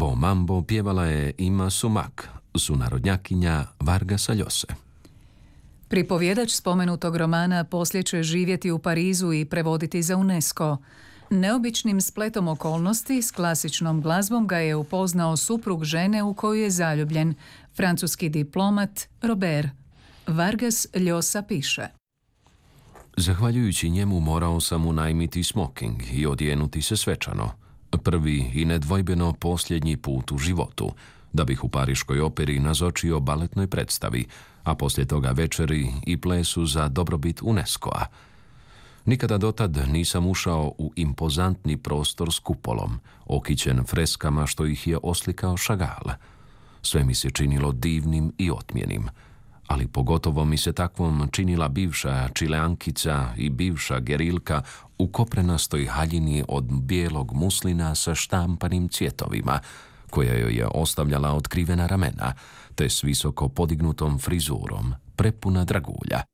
Tango Mambo pjevala je Ima Sumak, sunarodnjakinja Vargasa Llose. Pripovjedač spomenutog romana poslije će živjeti u Parizu i prevoditi za UNESCO. Neobičnim spletom okolnosti s klasičnom glazbom ga je upoznao suprug žene u koju je zaljubljen, francuski diplomat Robert. Vargas Llosa piše: Zahvaljujući njemu morao sam unajmiti smoking i odjenuti se svečano. Prvi i nedvojbeno posljednji put u životu, da bih u Pariškoj operi nazočio baletnoj predstavi, a poslije toga večeri i plesu za dobrobit UNESCO-a. Nikada dotad nisam ušao u impozantni prostor s kupolom, okićen freskama što ih je oslikao Chagall. Sve mi se činilo divnim i otmjenim, ali pogotovo mi se takvom činila bivša Čileankica i bivša gerilka u koprenastoj haljini od bijelog muslina sa štampanim cvjetovima, koja joj je ostavljala otkrivena ramena, te s visoko podignutom frizurom, prepuna dragulja.